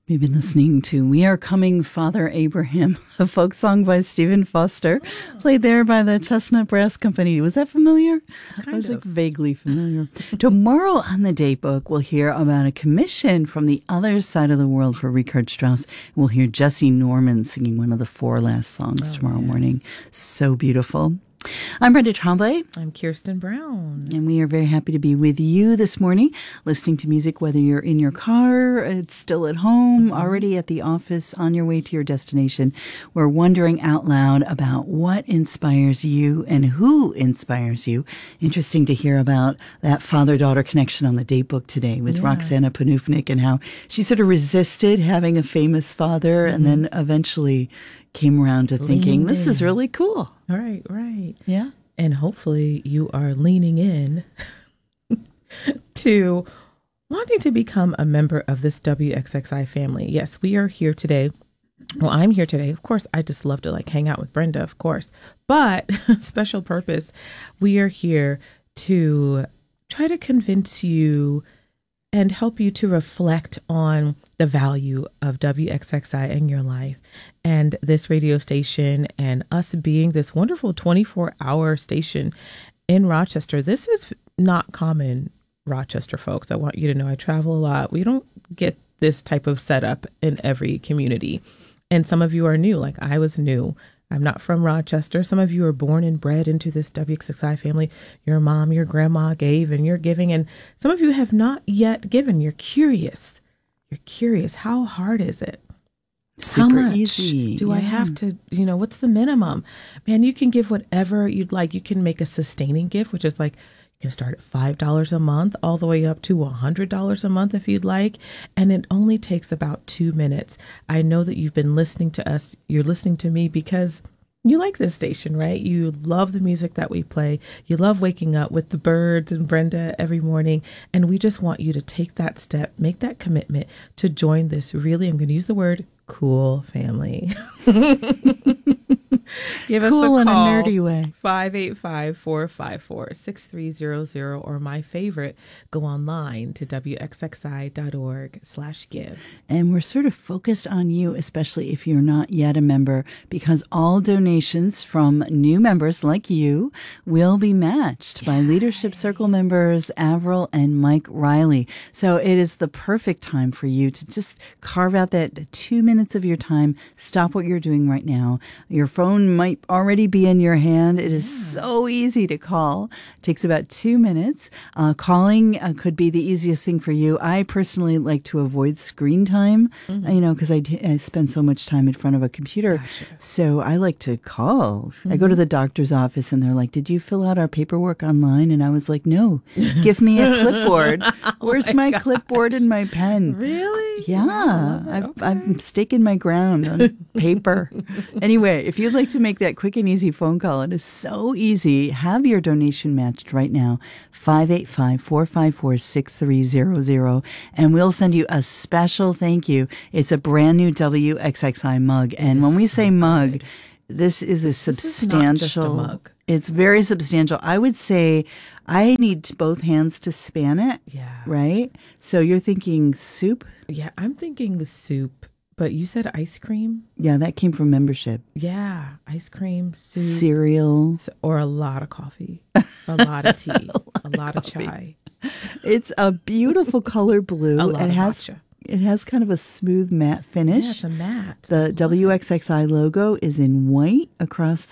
We've been listening to We Are Coming, Father Abraham, a folk song by Stephen Foster, played there by the Chestnut Brass Company. Was that familiar? I was like vaguely familiar. Tomorrow on the Date Book, we'll hear about a commission from the other side of the world for Richard Strauss. We'll hear Jesse Norman singing one of the four last songs tomorrow morning. So beautiful. I'm Brenda Tremblay. I'm Kirsten Brown. And we are very happy to be with you this morning, listening to music, whether you're in your car, it's still at home, already at the office, on your way to your destination. We're wondering out loud about what inspires you and who inspires you. Interesting to hear about that father-daughter connection on the Date Book today with Roxana Panufnik and how she sort of resisted having a famous father and then eventually came around to thinking, this is really cool. Right. Yeah. And hopefully you are leaning in to wanting to become a member of this WXXI family. Yes, we are here today. Well, I'm here today. Of course, I just love to hang out with Brenda, of course. But special purpose, we are here to try to convince you and help you to reflect on the value of WXXI in your life and this radio station and us being this wonderful 24-hour station in Rochester. This is not common, Rochester folks. I want you to know I travel a lot. We don't get this type of setup in every community. And some of you are new, like I was new. I'm not from Rochester. Some of you are born and bred into this WXXI family. Your mom, your grandma gave and you're giving. And some of you have not yet given. You're curious. You're curious. How hard is it? Super How much easy. do I have to, what's the minimum? Man, you can give whatever you'd like. You can make a sustaining gift, which is like, you can start at $5 a month all the way up to $100 a month if you'd like. And it only takes about 2 minutes. I know that you've been listening to us. You're listening to me because you like this station, right? You love the music that we play. You love waking up with the birds and Brenda every morning. And we just want you to take that step, make that commitment to join this really, I'm going to use the word, cool family. Give us a call in a nerdy way. 585-454-6300, or my favorite, go online to wxxi.org/give. And we're sort of focused on you, especially if you're not yet a member, because all donations from new members like you will be matched by Leadership Circle members Avril and Mike Riley. So it is the perfect time for you to just carve out that 2 minutes of your time, stop what you're doing right now. Your phone might already be in your hand. It is so easy to call. It takes about 2 minutes. Calling could be the easiest thing for you. I personally like to avoid screen time, because I spend so much time in front of a computer. Gotcha. So I like to call. I go to the doctor's office and they're like, did you fill out our paperwork online? And I was like, no, give me a clipboard. Where's my clipboard and my pen? Really? Yeah, Wow, I'm staking my ground on paper. Anyway, if you'd like to make that quick and easy phone call, it is so easy. Have your donation matched right now, 585-454-6300, and we'll send you a special thank you. It's a brand new WXXI mug, and when we say mug, this is a substantial. This is not just a mug. It's very substantial. I would say I need both hands to span it. Yeah. Right? So you're thinking soup? Yeah, I'm thinking the soup, but you said ice cream? Yeah, that came from membership. Yeah, ice cream, soup. Cereal. Or a lot of coffee, a lot of tea, a lot of chai. It's a beautiful color blue. A lot of matcha. It has kind of a smooth matte finish. Yeah, it's a matte. The WXXI logo is in white across